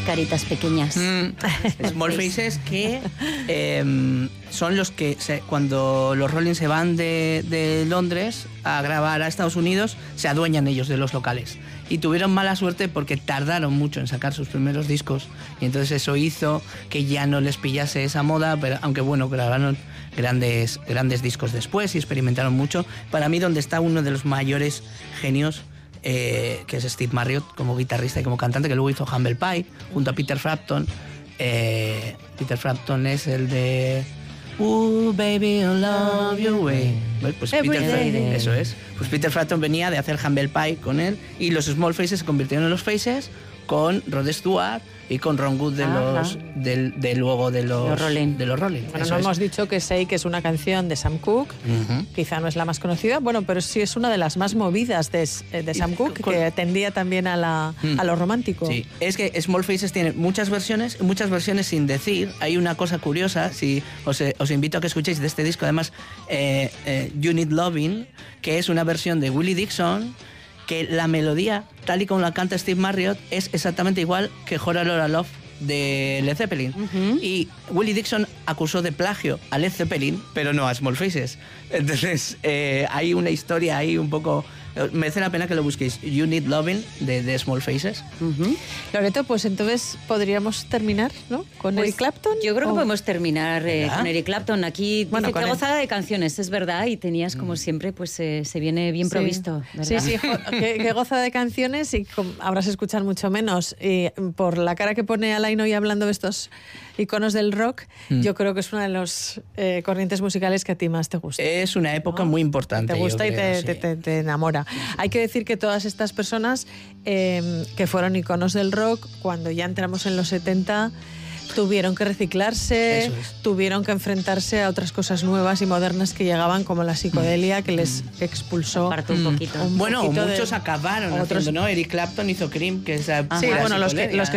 caritas pequeñas. Small Faces, que son los que cuando los Rolling se van de Londres a grabar a Estados Unidos, se adueñan ellos de los locales. Y tuvieron mala suerte porque tardaron mucho en sacar sus primeros discos, y entonces eso hizo que ya no les pillase esa moda, pero aunque bueno, grabaron grandes discos después y experimentaron mucho. Para mí, donde está uno de los mayores genios, que es Steve Marriott, como guitarrista y como cantante, que luego hizo Humble Pie junto a Peter Frampton. Peter Frampton es el de Ooh, baby, I love your way. Pues eso es. Pues Peter Frampton venía de hacer Humble Pie con él, y los Small Faces se convirtieron en los Faces con Rod Stewart y con Ron Wood de los Rolling. Bueno, no hemos dicho que Say, que es una canción de Sam Cooke, quizá no es la más conocida, bueno, pero sí es una de las más movidas de Sam Cooke, que tendía también a lo romántico. Sí, es que Small Faces tiene muchas versiones sin decir. Hay una cosa curiosa, si os invito a que escuchéis de este disco, además, You Need Loving, que es una versión de Willie Dixon, que la melodía, tal y como la canta Steve Marriott, es exactamente igual que Hora Lora Love de Led Zeppelin. Y Willie Dixon acusó de plagio a Led Zeppelin, pero no a Small Faces. Entonces, hay una historia ahí un poco... Merece la pena que lo busquéis. You Need Loving de Small Faces. Loreto, pues entonces podríamos terminar, ¿no? Con Eric Clapton. Yo creo que podemos terminar con Eric Clapton. Aquí dice que gozada de canciones, es verdad, y tenías, como siempre, pues se viene bien provisto, ¿verdad? Sí, que goza de canciones, y habrás escuchado mucho menos. Y por la cara que pone Alain hoy hablando de estos iconos del rock, yo creo que es una de las corrientes musicales que a ti más te gusta. Es una época muy importante. Te gusta te enamora. Hay que decir que todas estas personas que fueron iconos del rock, cuando ya entramos en los 70, tuvieron que reciclarse, tuvieron que enfrentarse a otras cosas nuevas y modernas que llegaban, como la psicodelia, que les expulsó un poquito. Muchos acabaron haciendo, ¿no? Eric Clapton hizo Cream, que es los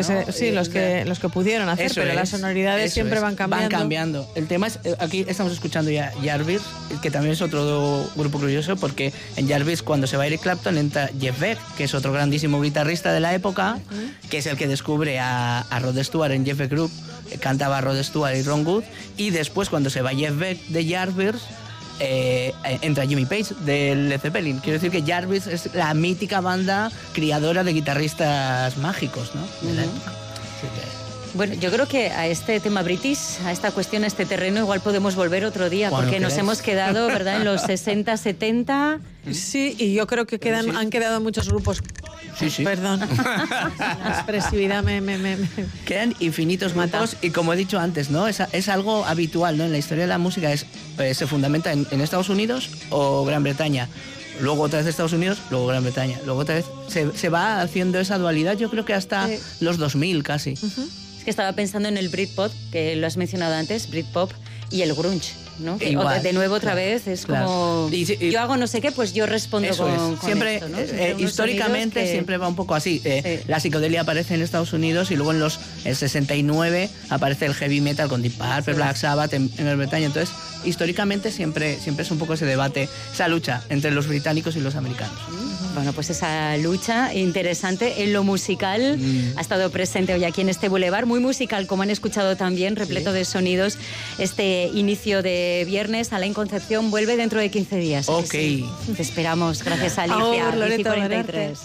que pudieron hacer, pero las sonoridades siempre van cambiando. El tema es, aquí estamos escuchando ya Jarvis, que también es otro grupo curioso, porque en Jarvis, cuando se va Eric Clapton, entra Jeff Beck, que es otro grandísimo guitarrista de la época, que es el que descubre a Rod Stewart en Jeff Beck Group. Cantaba Rod Stewart y Ron Wood, y después, cuando se va Jeff Beck de Jarvis, entra Jimmy Page de Led Zeppelin. Quiero decir que Jarvis es la mítica banda criadora de guitarristas mágicos, ¿no? De la época. Bueno, yo creo que a este tema british, a esta cuestión, a este terreno, igual podemos volver otro día, porque nos hemos quedado, ¿verdad?, en los 60, 70. Sí, y yo creo que han quedado muchos grupos. Sí. Perdón. La expresividad me... Quedan infinitos grupos, y como he dicho antes, ¿no? Es algo habitual, ¿no? En la historia de la música se fundamenta en Estados Unidos o Gran Bretaña. Luego otra vez Estados Unidos, luego Gran Bretaña. Luego otra vez se va haciendo esa dualidad, yo creo que hasta los 2000 casi. Es que estaba pensando en el Britpop, que lo has mencionado antes, Britpop, y el grunge, ¿no? Igual, de nuevo otra vez, es como... yo hago no sé qué, pues yo respondo con siempre, esto, ¿no? Históricamente siempre va un poco así. La psicodelia aparece en Estados Unidos, y luego en el 69 aparece el heavy metal con Deep Purple, Black Sabbath en Gran Bretaña. Entonces, históricamente siempre es un poco ese debate, esa lucha entre los británicos y los americanos. Bueno, pues esa lucha interesante en lo musical ha estado presente hoy aquí en este Boulevard, muy musical, como han escuchado también, repleto de sonidos. Este inicio de viernes, Alain Concepción vuelve dentro de 15 días. Ok. Sí. Te esperamos, gracias a Alicia. Loreto, 43.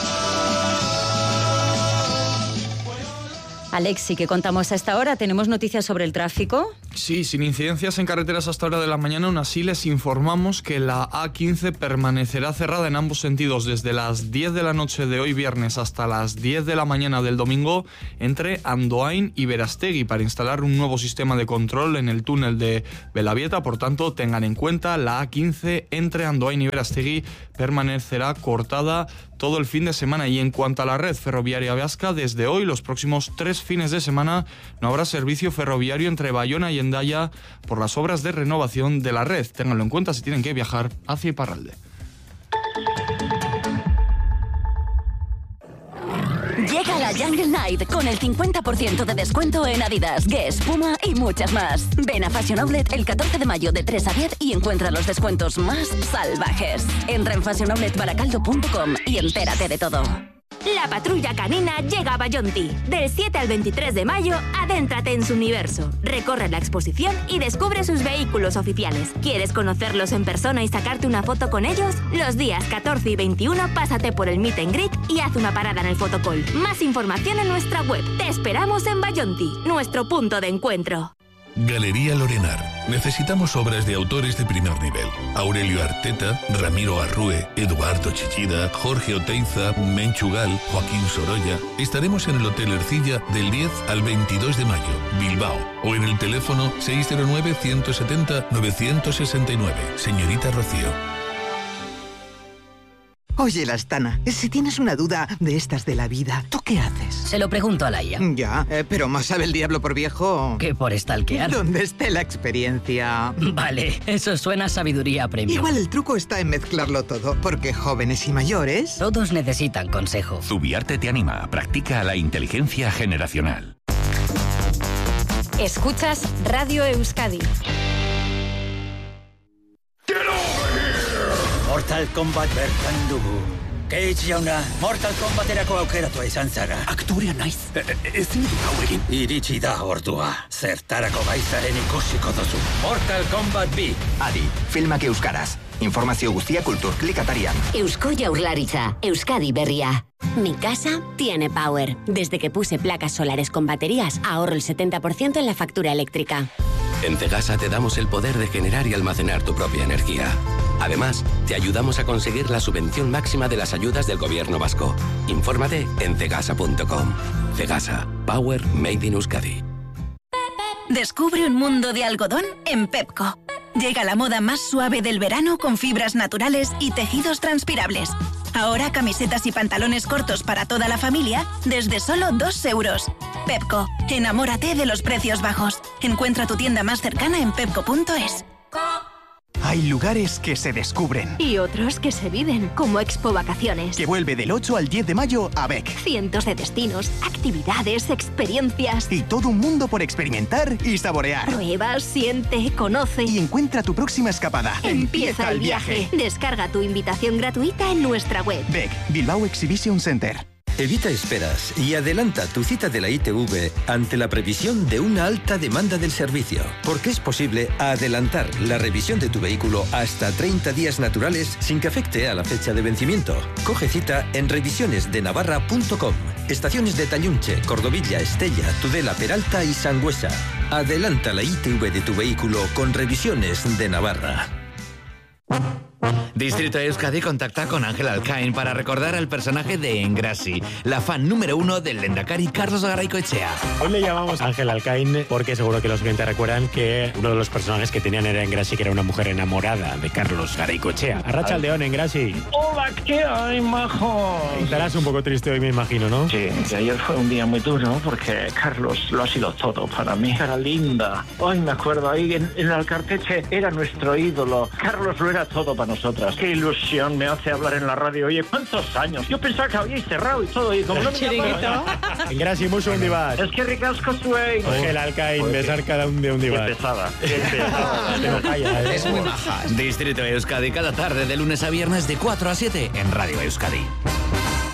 Alexi, ¿qué contamos a esta hora? ¿Tenemos noticias sobre el tráfico? Sí, sin incidencias en carreteras hasta hora de la mañana, aún así les informamos que la A15 permanecerá cerrada en ambos sentidos desde las 10 de la noche de hoy viernes hasta las 10 de la mañana del domingo entre Andoain y Berastegui para instalar un nuevo sistema de control en el túnel de Belavieta. Por tanto, tengan en cuenta, la A15 entre Andoain y Berastegui permanecerá cortada todo el fin de semana. Y en cuanto a la red ferroviaria vasca, desde hoy, los próximos 3 fines de semana, no habrá servicio ferroviario entre Bayona y Hendaya por las obras de renovación de la red. Ténganlo en cuenta si tienen que viajar hacia Iparralde. Llega la Jungle Night con el 50% de descuento en Adidas, Guess, Puma y muchas más. Ven a Fashion Outlet el 14 de mayo de 3 a 10 y encuentra los descuentos más salvajes. Entra en fashionoutletbaracaldo.com y entérate de todo. La patrulla canina llega a Bayonti. Del 7 al 23 de mayo, adéntrate en su universo. Recorre la exposición y descubre sus vehículos oficiales. ¿Quieres conocerlos en persona y sacarte una foto con ellos? Los días 14 y 21 pásate por el Meet and Greet y haz una parada en el fotocall. Más información en nuestra web. Te esperamos en Bayonti, nuestro punto de encuentro. Galería Lorenar. Necesitamos obras de autores de primer nivel. Aurelio Arteta, Ramiro Arrue, Eduardo Chichida, Jorge Oteiza, Menchugal, Joaquín Sorolla. Estaremos en el Hotel Ercilla del 10 al 22 de mayo, Bilbao. O en el teléfono 609-170-969. Señorita Rocío. Oye, Lastana, si tienes una duda de estas de la vida, ¿tú qué haces? Se lo pregunto a la IA. Ya, pero más sabe el diablo por viejo que por stalkear. Donde esté la experiencia. Vale, eso suena a sabiduría premium. Igual el truco está en mezclarlo todo, porque jóvenes y mayores... todos necesitan consejo. Zubiarte te anima. Practica la inteligencia generacional. Escuchas Radio Euskadi. Mortal Kombat bertan dugu. Cage jauna, Mortal Kombaterako aukeratua izan zara. Aktorea naiz. Ezin dut hauekin. Iritsi da ordua. Zertarako gaizaren ikusiko duzu. Mortal Kombat B. Adi, filmak euskaraz. Informazio guztia Kulturklik atarian. Eusko Jaurlaritza, Euskadi berria. Mi casa tiene power. Desde que puse placas solares con baterías, ahorro el 70% en la factura eléctrica. En Cegasa te damos el poder de generar y almacenar tu propia energía. Además, te ayudamos a conseguir la subvención máxima de las ayudas del Gobierno vasco. Infórmate en cegasa.com. Cegasa. Power made in Euskadi. Descubre un mundo de algodón en Pepco. Llega la moda más suave del verano con fibras naturales y tejidos transpirables. Ahora camisetas y pantalones cortos para toda la familia desde solo 2 euros. Pepco, enamórate de los precios bajos. Encuentra tu tienda más cercana en pepco.es. Hay lugares que se descubren. Y otros que se viven, como Expo Vacaciones. Que vuelve del 8 al 10 de mayo a Beck. Cientos de destinos, actividades, experiencias. Y todo un mundo por experimentar y saborear. Prueba, siente, conoce. Y encuentra tu próxima escapada. Empieza el viaje. Descarga tu invitación gratuita en nuestra web. Beck, Bilbao Exhibition Center. Evita esperas y adelanta tu cita de la ITV ante la previsión de una alta demanda del servicio, porque es posible adelantar la revisión de tu vehículo hasta 30 días naturales sin que afecte a la fecha de vencimiento. Coge cita en revisionesdenavarra.com. Estaciones de Tallunche, Cordovilla, Estella, Tudela, Peralta y Sangüesa. Adelanta la ITV de tu vehículo con Revisiones de Navarra. Distrito de Euskadi contacta con Ángel Alcain para recordar al personaje de Engrasi, la fan número 1 del lehendakari Carlos Garaikoetxea. Hoy le llamamos Ángel Alcain porque seguro que los clientes recuerdan que uno de los personajes que tenían era Engrasi, que era una mujer enamorada de Carlos Garaikoetxea. Arratsaldeon, Engrasi. Hola, ¿qué hay, majo? Estarás un poco triste hoy, me imagino, ¿no? Sí, que ayer fue un día muy duro porque Carlos lo ha sido todo para mí. Era linda. Hoy me acuerdo, ahí en el Alcarteche era nuestro ídolo. Carlos lo era todo para nosotras. Qué ilusión me hace hablar en la radio. Oye, ¿cuántos años? Yo pensaba que habíais cerrado y todo. Y como no me Engrasi, mucho un divat. Es que ricasco suey. Ángel Alcain, besar cada un de un divat. Qué pesada. Qué pesada. No falla, Es muy maja. Distrito Euskadi, cada tarde de lunes a viernes de 4 a 7 en Radio Euskadi.